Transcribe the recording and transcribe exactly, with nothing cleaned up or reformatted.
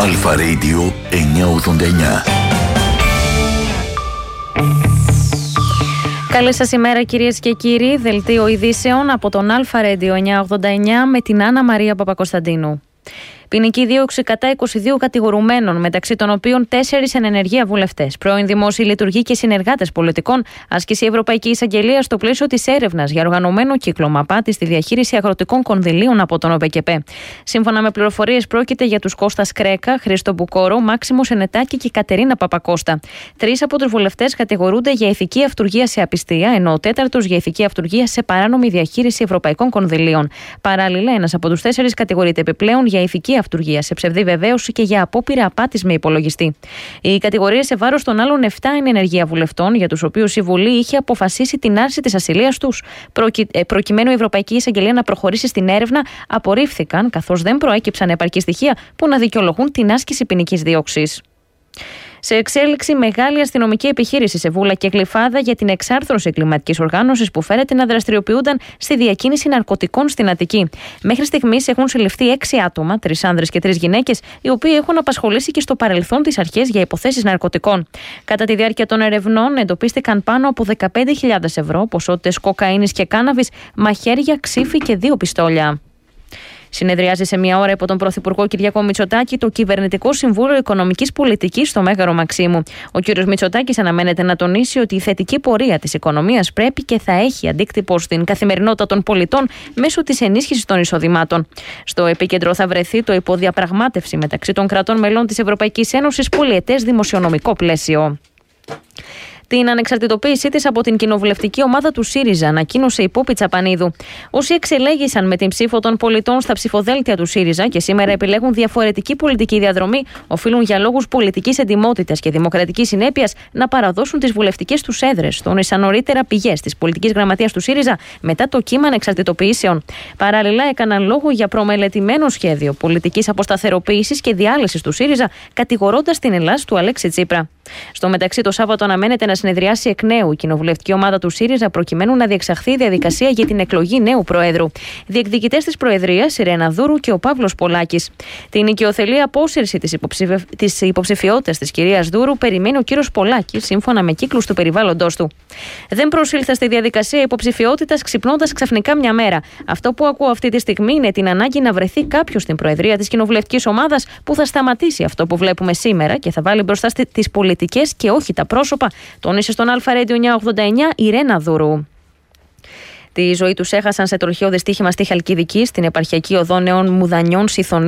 Αλφα Radio εννιακόσια ογδόντα εννιά. Καλή σας ημέρα κυρίες και κύριοι. Δελτίο ειδήσεων από τον Αλφα Radio εννιακόσια ογδόντα εννιά με την Άννα Μαρία Παπακοσταντίνου. Ποινική δίωξη κατά είκοσι δύο κατηγορουμένων, μεταξύ των οποίων τέσσερις εν ενεργεία βουλευτές, πρώην δημόσιοι λειτουργοί και συνεργάτες πολιτικών, άσκησε η Ευρωπαϊκή Εισαγγελία στο πλαίσιο της έρευνας για οργανωμένο κύκλωμα απάτη στη διαχείριση αγροτικών κονδυλίων από τον ΟΠΕΚΕΠΕ. Σύμφωνα με πληροφορίες, πρόκειται για τους Κώστας Κρέκα, Χρήστο Μπουκόρο, Μάξιμο Σενετάκη και Κατερίνα Παπακώστα. Τρεις από τους βουλευτές κατηγορούνται για ηθική αυτουργία σε απιστία, ενώ ο τέταρτος για ηθική αυτουργία σε παράνομη διαχείριση ευρωπαϊκών κονδυλίων. Παράλληλα, ένας από τους τέσσερις κατηγορείται επιπλέον για ηθική αυτουργία σε ψευδή βεβαίωση και για απόπειρα απάτης με υπολογιστή. Οι κατηγορίες σε βάρος των άλλων επτά είναι ενεργεία βουλευτών, για τους οποίους η Βουλή είχε αποφασίσει την άρση της ασυλίας τους. Προκει... Προκειμένου η Ευρωπαϊκή Εισαγγελία να προχωρήσει στην έρευνα, απορρίφθηκαν, καθώς δεν προέκυψαν επαρκή στοιχεία που να δικαιολογούν την άσκηση ποινικής δίωξης. Σε εξέλιξη, μεγάλη αστυνομική επιχείρηση σε Βούλα και Γλυφάδα για την εξάρθρωση εγκληματικής οργάνωσης που φέρεται να δραστηριοποιούνταν στη διακίνηση ναρκωτικών στην Αττική. Μέχρι στιγμής έχουν συλληφθεί έξι άτομα, τρεις άνδρες και τρεις γυναίκες, οι οποίοι έχουν απασχολήσει και στο παρελθόν τις αρχές για υποθέσεις ναρκωτικών. Κατά τη διάρκεια των ερευνών, εντοπίστηκαν πάνω από δεκαπέντε χιλιάδες ευρώ, ποσότητες κοκαίνης και κάναβης, μαχαίρια, ξύφη και δύο πιστόλια. Συνεδριάζει σε μία ώρα υπό τον Πρωθυπουργό Κυριάκο Μητσοτάκη το Κυβερνητικό Συμβούλιο Οικονομικής Πολιτικής στο Μέγαρο Μαξίμου. Ο κ. Μητσοτάκης αναμένεται να τονίσει ότι η θετική πορεία της οικονομίας πρέπει και θα έχει αντίκτυπο στην καθημερινότητα των πολιτών μέσω της ενίσχυσης των εισοδημάτων. Στο επίκεντρο θα βρεθεί το υποδιαπραγμάτευση μεταξύ των κρατών μελών της Ευρωπαϊκής Ένωσης πολυετές δημοσιονομικό πλαίσιο. Την ανεξαρτητοποίησή της από την κοινοβουλευτική ομάδα του ΣΥΡΙΖΑ ανακοίνωσε η Πόπη Τσαπανίδου. Όσοι εξελέγησαν με την ψήφο των πολιτών στα ψηφοδέλτια του ΣΥΡΙΖΑ και σήμερα επιλέγουν διαφορετική πολιτική διαδρομή, οφείλουν για λόγους πολιτικής εντιμότητας και δημοκρατικής συνέπειας να παραδώσουν τις βουλευτικές τους έδρες, τόνισαν νωρίτερα πηγές της πολιτικής γραμματείας του ΣΥΡΙΖΑ μετά το κύμα ανεξαρτητοποιήσεων. Παράλληλα, έκαναν λόγο για προμελετημένο σχέδιο πολιτικής αποσταθεροποίησης και διάλυσης του ΣΥΡΙΖΑ, κατηγορώντας την Ελλάς του Αλέξη Τσίπρα. Στο μεταξύ, το Σάββατο αναμένεται να συνεδριάσει εκ νέου η κοινοβουλευτική ομάδα του ΣΥΡΙΖΑ προκειμένου να διεξαχθεί η διαδικασία για την εκλογή νέου Προέδρου. Διεκδικητές της Προεδρίας, η Ρένα Δούρου και ο Παύλος Πολάκης. Την οικειοθελή απόσυρση της υποψηφι... υποψηφιότητας της κυρίας Δούρου περιμένει ο κύριος Πολάκης, σύμφωνα με κύκλους του περιβάλλοντος του. Δεν προσήλθα στη διαδικασία υποψηφιότητας ξυπνώντας ξαφνικά μια μέρα. Αυτό που ακούω αυτή τη στιγμή είναι την ανάγκη να βρεθεί κάποιος στην Προεδρία της κοινοβουλευτικής ομάδας που θα σταματήσει αυτό που βλέπουμε σήμερα και θα βάλει μπροστά τις πολιτικές και όχι τα πρόσωπα, τόνισε στον Αλφα Radio εννιακόσια ογδόντα εννιά η Ρένα Δούρου. Τη ζωή τους έχασαν σε τροχαίο δυστύχημα στη Χαλκιδική, στην επαρχιακή οδό Νέων Μουδανιών Σιθωνή.